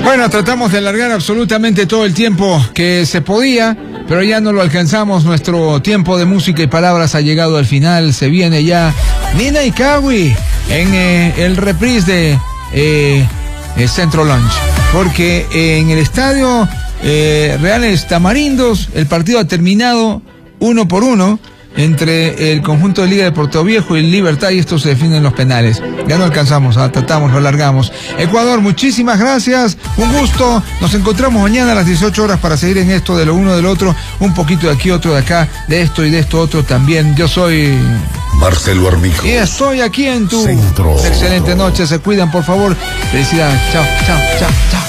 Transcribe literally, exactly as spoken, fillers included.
Bueno, tratamos de alargar absolutamente todo el tiempo que se podía, pero ya no lo alcanzamos. Nuestro tiempo de música y palabras ha llegado al final. Se viene ya Nina y Kawi en eh, el reprise de eh, eh, Centro Lunch, porque eh, en el estadio eh, Reales Tamarindos el partido ha terminado uno por uno entre el conjunto de Liga de Puerto Viejo y Libertad, y esto se define en los penales. Ya no alcanzamos, ¿eh? tratamos, lo alargamos. Ecuador, muchísimas gracias, un gusto. Nos encontramos mañana a las dieciocho horas para seguir en esto de lo uno del otro, un poquito de aquí, otro de acá, de esto y de esto otro también. Yo soy Marcelo Armijo y estoy aquí en tu Centro. excelente noche. Se cuidan, por favor. Felicidades. Chao, chao, chao, chao.